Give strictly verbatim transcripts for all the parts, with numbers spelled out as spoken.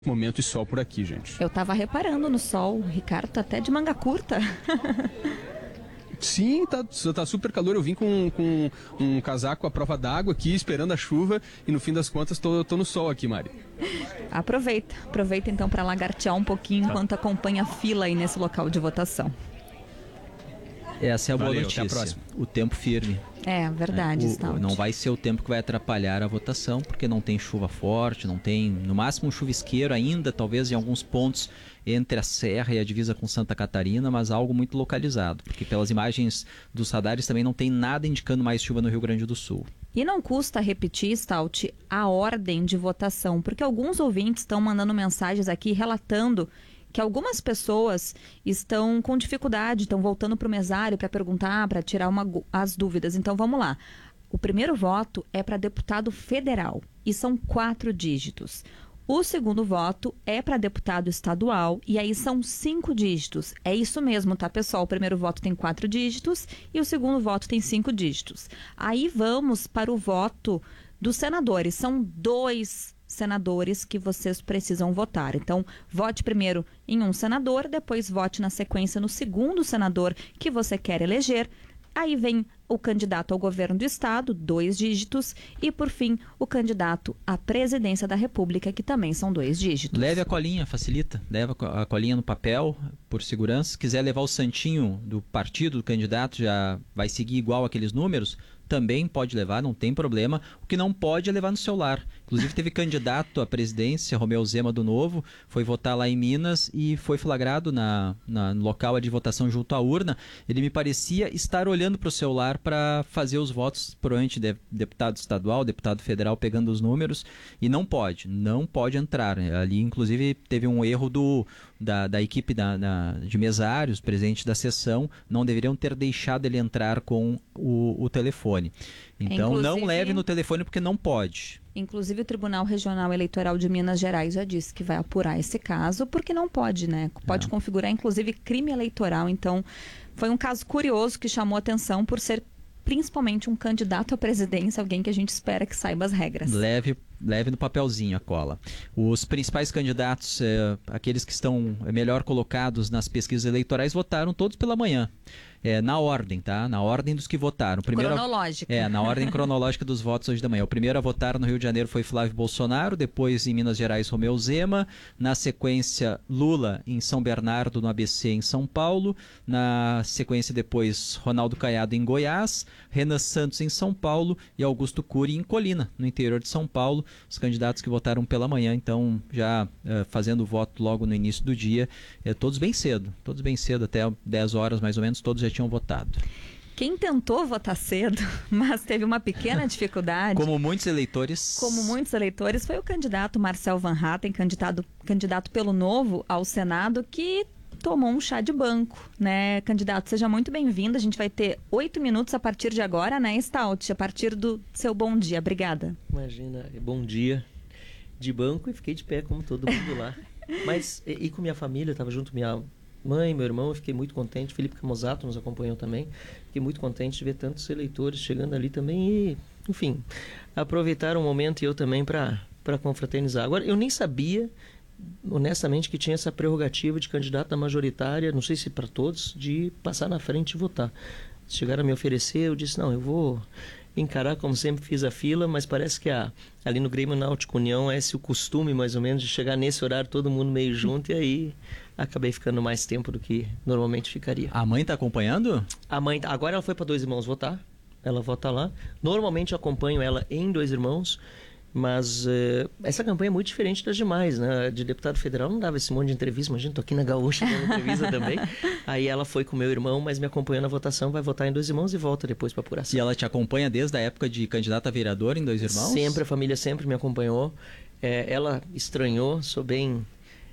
Momento e sol por aqui, gente. Eu tava reparando no sol, o Ricardo tá até de manga curta. Sim, tá, tá super calor. Eu vim com, com um casaco à prova d'água aqui, esperando a chuva, e no fim das contas tô, tô no sol aqui, Mari. Aproveita, aproveita então para lagartear um pouquinho enquanto acompanha a fila aí nesse local de votação. Essa é a boa Valeu, notícia. até a próxima. O tempo firme. É, verdade, O- Stout. Não vai ser o tempo que vai atrapalhar a votação, porque não tem chuva forte, não tem, no máximo, um chuvisqueiro ainda, talvez em alguns pontos entre a Serra e a divisa com Santa Catarina, mas algo muito localizado, porque pelas imagens dos radares também não tem nada indicando mais chuva no Rio Grande do Sul. E não custa repetir, Stout, a ordem de votação, porque alguns ouvintes estão mandando mensagens aqui relatando que algumas pessoas estão com dificuldade, estão voltando para o mesário para perguntar, para tirar uma, as dúvidas. Então vamos lá. O primeiro voto é para deputado federal e são quatro dígitos. O segundo voto é para deputado estadual e aí são cinco dígitos. É isso mesmo, tá, pessoal? O primeiro voto tem quatro dígitos e o segundo voto tem cinco dígitos. Aí vamos para o voto dos senadores. São dois senadores que vocês precisam votar. Então, vote primeiro em um senador, depois vote na sequência no segundo senador que você quer eleger. Aí vem o candidato ao governo do estado, dois dígitos, e por fim o candidato à presidência da república, que também são dois dígitos. Leve a colinha, facilita. Leva a colinha no papel, por segurança. Se quiser levar o santinho do partido, do candidato, já vai seguir igual aqueles números, também pode levar, não tem problema. O que não pode é levar no celular. Inclusive teve candidato à presidência, Romeu Zema do Novo, foi votar lá em Minas e foi flagrado na, na, no local de votação junto à urna. Ele me parecia estar olhando para o celular para fazer os votos, provavelmente de, deputado estadual, deputado federal, pegando os números, e não pode, não pode entrar. Ali, inclusive, teve um erro do, da, da equipe da, da, de mesários, presente da sessão, não deveriam ter deixado ele entrar com o, o telefone. Então, Inclusive, não leve no telefone porque não pode. Inclusive o Tribunal Regional Eleitoral de Minas Gerais já disse que vai apurar esse caso, porque não pode, né? Pode É. configurar, inclusive, crime eleitoral. Então, foi um caso curioso que chamou atenção por ser principalmente um candidato à presidência, alguém que a gente espera que saiba as regras. Leve, leve no papelzinho a cola. Os principais candidatos, é, aqueles que estão melhor colocados nas pesquisas eleitorais, votaram todos pela manhã. É, na ordem, tá? Na ordem dos que votaram. Primeiro, Cronológica. É, na ordem cronológica dos votos hoje da manhã. O primeiro a votar no Rio de Janeiro foi Flávio Bolsonaro, depois em Minas Gerais, Romeu Zema, na sequência Lula em São Bernardo, no A B C em São Paulo, na sequência depois Ronaldo Caiado em Goiás, Renan Santos em São Paulo e Augusto Cury em Colina, no interior de São Paulo. Os candidatos que votaram pela manhã, então já uh, fazendo o voto logo no início do dia, uh, todos bem cedo, todos bem cedo, até dez horas mais ou menos, todos já tinham votado. Quem tentou votar cedo, mas teve uma pequena dificuldade, Como muitos eleitores. como muitos eleitores, foi o candidato Marcel Van Hatten, candidato, candidato pelo Novo ao Senado, que tomou um chá de banco, né? Candidato, seja muito bem-vindo. A gente vai ter oito minutos a partir de agora, né, Stout? A partir do seu bom dia. Obrigada. Imagina, bom dia. De banco e fiquei de pé como todo mundo lá. Mas, e, e com minha família, eu estava junto com minha mãe, meu irmão, eu fiquei muito contente. Felipe Camozato nos acompanhou também. Fiquei muito contente de ver tantos eleitores chegando ali também e, enfim, aproveitar o momento e eu também para para confraternizar. Agora, eu nem sabia, honestamente, que tinha essa prerrogativa de candidato à majoritária, não sei se para todos, de passar na frente e votar. Chegaram a me oferecer, eu disse, não, eu vou encarar como sempre fiz a fila, mas parece que a, ali no Grêmio Náutico União é esse o costume, mais ou menos, de chegar nesse horário todo mundo meio junto, e aí acabei ficando mais tempo do que normalmente ficaria. A mãe está acompanhando? A mãe, agora ela foi para Dois Irmãos votar, ela vota lá. Normalmente eu acompanho ela em Dois Irmãos, mas uh, essa campanha é muito diferente das demais, né? De deputado federal não dava esse monte de entrevista, imagina, tô aqui na Gaúcha dando entrevista também. Aí ela foi com meu irmão, mas me acompanhou na votação, vai votar em Dois Irmãos e volta depois para apuração. E ela te acompanha desde a época de candidata a vereador em Dois Irmãos? Sempre, a família sempre me acompanhou. É, ela estranhou, sou bem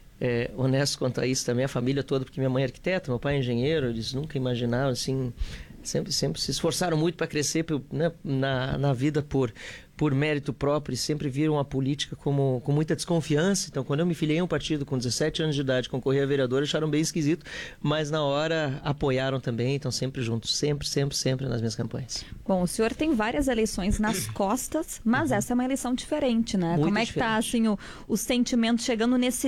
é, honesto quanto a isso também, a família toda, porque minha mãe é arquiteta, meu pai é engenheiro, eles nunca imaginaram, assim, Sempre, sempre se esforçaram muito para crescer, né, na, na vida por, por mérito próprio, e sempre viram a política como, com muita desconfiança. Então, quando eu me filiei a um partido com dezessete anos de idade, concorri a vereador, acharam bem esquisito, mas na hora apoiaram também, estão sempre juntos, sempre, sempre, sempre nas minhas campanhas. Bom, o senhor tem várias eleições nas costas, mas uhum. essa é uma eleição diferente, né? Muito Como é que está assim, o, o sentimento chegando nesse